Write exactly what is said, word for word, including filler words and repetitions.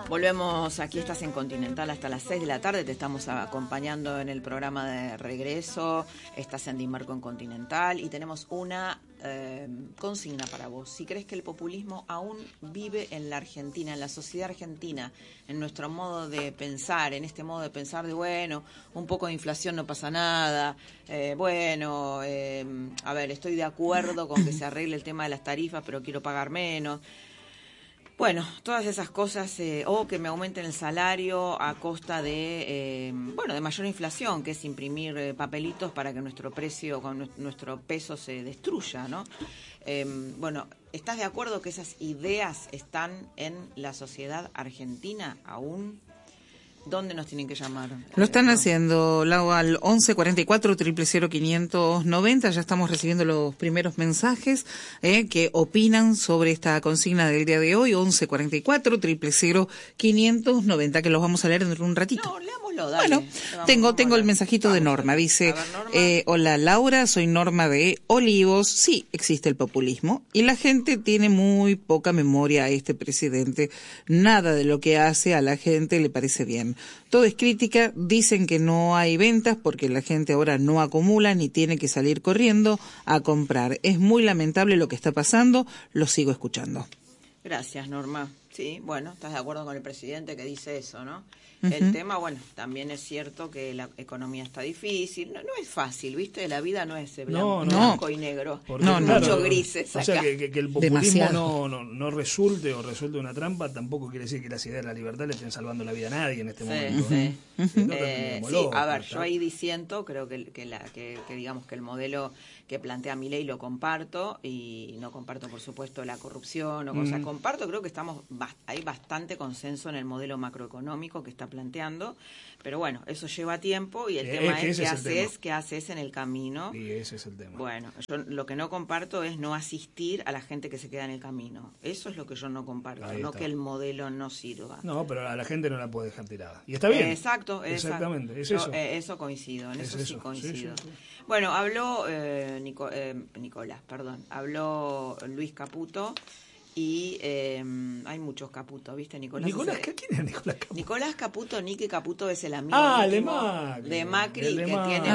Volvemos, aquí estás en Continental hasta las seis de la tarde, te estamos acompañando en el programa de regreso, estás en Dimarco en Continental y tenemos una eh, consigna para vos. Si crees que el populismo aún vive en la Argentina, en la sociedad argentina, en nuestro modo de pensar, en este modo de pensar de, bueno, un poco de inflación no pasa nada, eh, bueno, eh, a ver, estoy de acuerdo con que se arregle el tema de las tarifas, pero quiero pagar menos. Bueno, todas esas cosas, eh, o que me aumenten el salario a costa de, eh, bueno, de mayor inflación, que es imprimir eh, papelitos para que nuestro precio, con nuestro peso se destruya, ¿no? Eh, bueno, ¿estás de acuerdo que esas ideas están en la sociedad argentina aún? ¿Dónde nos tienen que llamar? Lo están haciendo, Lau, al once cuarenta y cuatro, cero cero cero, quinientos noventa. Ya estamos recibiendo los primeros mensajes eh, que opinan sobre esta consigna del día de hoy. once cuarenta y cuatro, cero cero cero, quinientos noventa, que los vamos a leer dentro de un ratito. No, leámoslo, dale. Bueno, tengo, tengo el mensajito de Norma. Dice, ver, Norma. Eh, hola Laura, soy Norma de Olivos. Sí, existe el populismo y la gente tiene muy poca memoria a este presidente. Nada de lo que hace a la gente le parece bien. Todo es crítica, dicen que no hay ventas porque la gente ahora no acumula ni tiene que salir corriendo a comprar. Es muy lamentable lo que está pasando, lo sigo escuchando. Gracias, Norma. Sí, bueno, estás de acuerdo con el presidente que dice eso, ¿no? Uh-huh. El tema, bueno, también es cierto que la economía está difícil, no, no es fácil, ¿viste? La vida no es blanco, no, blanco no. y negro, Porque, no, claro, muchos grises acá. O sea, que, que, que el populismo no, no, no resulte o resuelve una trampa, tampoco quiere decir que las ideas de la libertad le estén salvando la vida a nadie en este sí, momento. Sí, ¿no? sí. No eh, sí loco, a ver, ¿está? Yo ahí diciendo, creo que, que, la, que, que digamos que el modelo que plantea Milei lo comparto y no comparto, por supuesto, la corrupción o cosas. Mm. Comparto, creo que estamos hay bastante consenso en el modelo macroeconómico que está planteando, pero bueno, eso lleva tiempo y el eh, tema es, es qué haces, qué haces en el camino. Y ese es el tema. Bueno, yo lo que no comparto es no asistir a la gente que se queda en el camino. Eso es lo que yo no comparto, ahí no está. Que el modelo no sirva. No, pero a la gente no la puede dejar tirada. Y está bien. Eh, exacto, exactamente. Exacto. Es eso. Yo, eh, eso coincido, en es eso, eso sí coincido. Sí, sí, sí. Bueno, habló eh, Nico, eh, Nicolás, perdón, habló Luis Caputo. Y eh, hay muchos Caputo, ¿viste? Nicolás. Nicolás, ¿qué, ¿quién es Nicolás Caputo? Nicolás Caputo, Nicky Caputo es el amigo ah, de Macri, de Macri de que Macri. tiene